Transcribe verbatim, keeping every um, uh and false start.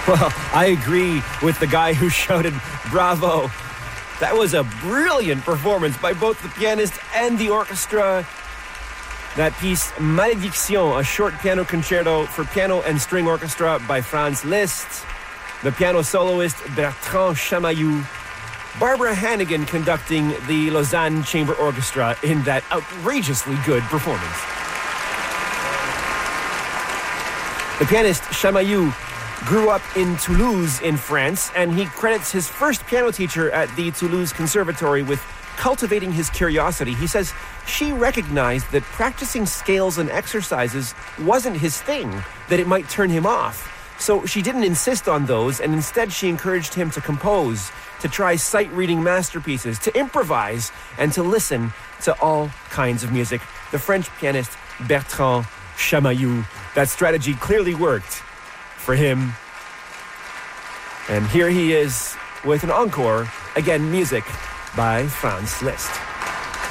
Well, I agree with the guy who shouted, bravo. That was a brilliant performance by both the pianist and the orchestra. That piece, Malédiction, a short piano concerto for piano and string orchestra by Franz Liszt. The piano soloist, Bertrand Chamayou. Barbara Hannigan conducting the Lausanne Chamber Orchestra in that outrageously good performance. The pianist Chamayou grew up in Toulouse in France, and he credits his first piano teacher at the Toulouse Conservatory with cultivating his curiosity. He says she recognized that practicing scales and exercises wasn't his thing, that it might turn him off. So she didn't insist on those, and instead she encouraged him to compose, to try sight-reading masterpieces, to improvise, and to listen to all kinds of music. The French pianist Bertrand Chamayou. That strategy clearly worked for him. And here he is with an encore, again music by Franz Liszt.